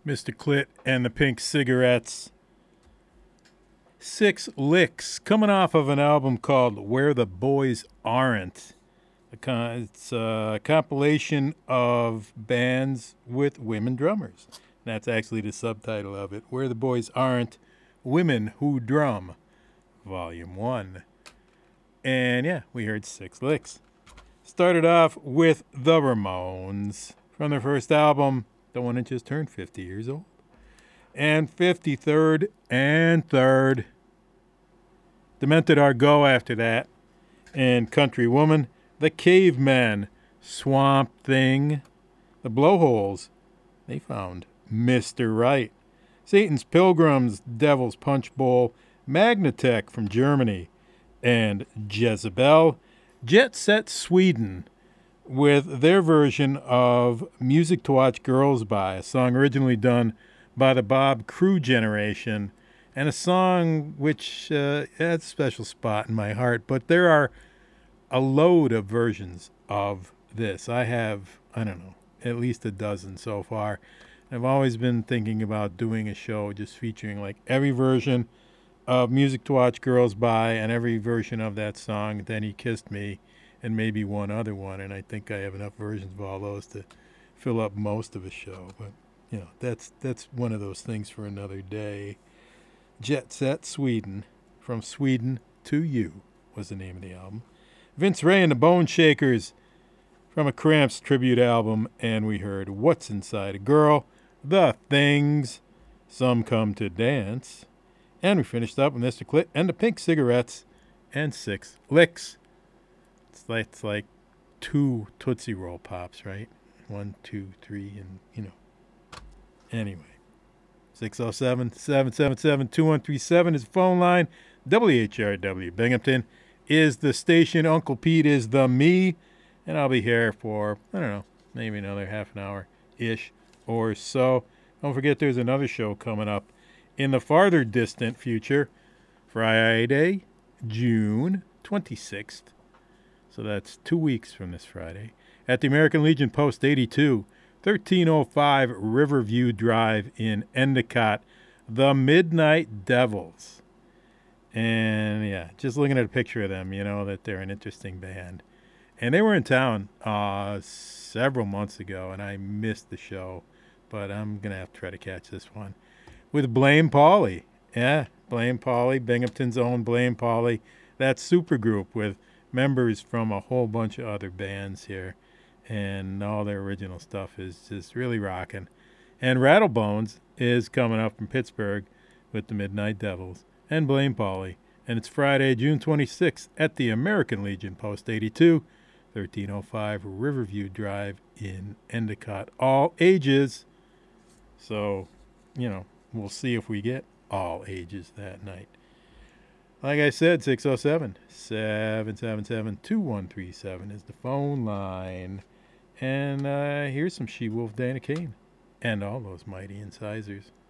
Mr. Clit and the Pink Cigarettes. 6 Licks, coming off of an album called Where the Boys Aren't. It's a compilation of bands with women drummers. That's actually the subtitle of it. Where the Boys Aren't, Women Who Drum, Volume 1. And yeah, we heard 6 Licks. Started off with the Ramones from their first album, the one that just turned 50 years old. And 53rd and 3rd. Demented Our Go after that. And Country Woman, The Cavemen, Swamp Thing, The Blowholes, they found Mr. Right. Satan's Pilgrims, Devil's Punch Bowl, Magnatech from Germany, and Jezebel. Jet Set Sweden with their version of Music to Watch Girls By, a song originally done by the Bob Crew generation, and a song which has a special spot in my heart. But there are a load of versions of this. I have, at least a dozen so far. I've always been thinking about doing a show just featuring like every version of Music to Watch Girls By and every version of that song, Then He Kissed Me, and maybe one other one. And I think I have enough versions of all those to fill up most of a show. But, that's one of those things for another day. Jet Set Sweden, From Sweden to You was the name of the album. Vince Ray and the Bone Shakers from a Cramps tribute album, and we heard What's Inside a Girl, The Things, Some Come to Dance, and we finished up with Mr. Clit and the Pink Cigarettes and 6 Licks. It's like 2 Tootsie Roll Pops, right? 1, 2, 3, and Anyway, 607-777-2137 is the phone line. WHRW Binghamton is the station. Uncle Pete is the me. And I'll be here for, maybe another half an hour-ish or so. Don't forget there's another show coming up in the farther distant future, Friday, June 26th. So that's 2 weeks from this Friday, at the American Legion Post 82, 1305 Riverview Drive in Endicott, the Midnight Devils. And yeah, just looking at a picture of them, that they're an interesting band. And they were in town several months ago, and I missed the show. But I'm going to have to try to catch this one. With Blame Pauly. Yeah, Blame Pauly, Binghamton's own Blame Pauly. That supergroup with members from a whole bunch of other bands here. And all their original stuff is just really rocking. And Rattlebones is coming up from Pittsburgh with the Midnight Devils and Blame Pauly. And it's Friday, June 26th at the American Legion Post 82, 1305 Riverview Drive in Endicott. All ages. So, we'll see if we get all ages that night. Like I said, 607-777-2137 is the phone line. And here's some She-Wolf Dana Kane and all those mighty incisors.